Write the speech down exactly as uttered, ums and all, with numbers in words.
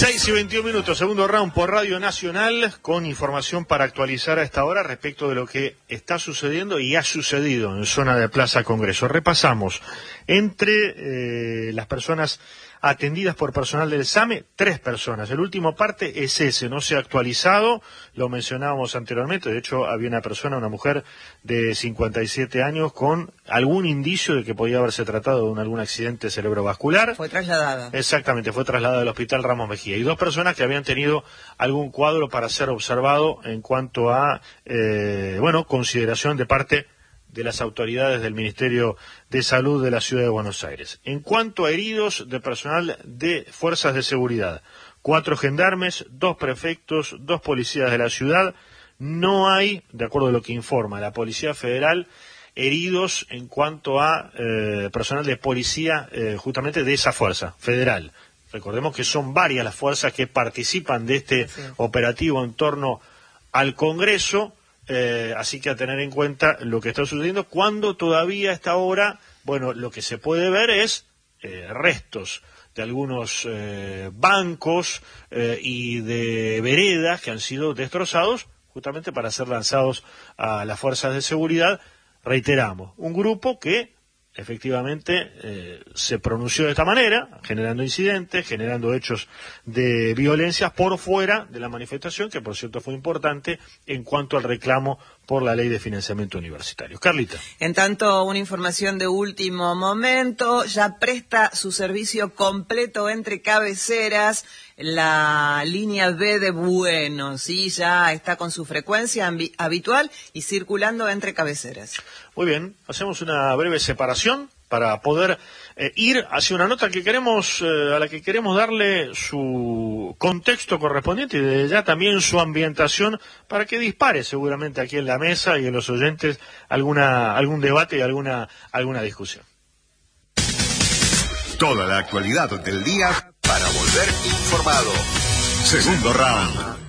seis y veintiún minutos, segundo round por Radio Nacional, con información para actualizar a esta hora respecto de lo que está sucediendo y ha sucedido en zona de Plaza Congreso. Repasamos, entre eh, las personas atendidas por personal del SAME, tres personas. El último parte es ese, no se ha actualizado, lo mencionábamos anteriormente. De hecho, había una persona, una mujer de cincuenta y siete años, con algún indicio de que podía haberse tratado de un, algún accidente cerebrovascular. Fue trasladada. Exactamente, fue trasladada al Hospital Ramos Mejía. Y dos personas que habían tenido algún cuadro para ser observado en cuanto a, eh, bueno, consideración de parte de las autoridades del Ministerio de Salud de la Ciudad de Buenos Aires. En cuanto a heridos de personal de fuerzas de seguridad, cuatro gendarmes, dos prefectos, dos policías de la ciudad. No hay, de acuerdo a lo que informa la Policía Federal, heridos en cuanto a eh, personal de policía eh, justamente de esa fuerza federal. Recordemos que son varias las fuerzas que participan de este sí. operativo en torno al Congreso. Eh, así que a tener en cuenta lo que está sucediendo, cuando todavía a esta hora, bueno, lo que se puede ver es eh, restos de algunos eh, bancos eh, y de veredas que han sido destrozados justamente para ser lanzados a las fuerzas de seguridad. Reiteramos, un grupo que efectivamente eh, se pronunció de esta manera, generando incidentes, generando hechos de violencia por fuera de la manifestación, que por cierto fue importante en cuanto al reclamo por la ley de financiamiento universitario. Carlita. En tanto, una información de último momento, ya presta su servicio completo entre cabeceras la línea B de Buenos, ¿sí? Ya está con su frecuencia habitual y circulando entre cabeceras. Muy bien, hacemos una breve separación para poder eh, ir hacia una nota que queremos, eh, a la que queremos darle su contexto correspondiente y de ya también su ambientación para que dispare seguramente aquí en la mesa y en los oyentes alguna algún debate y alguna alguna discusión. Toda la actualidad del día para volver informado. Segundo round.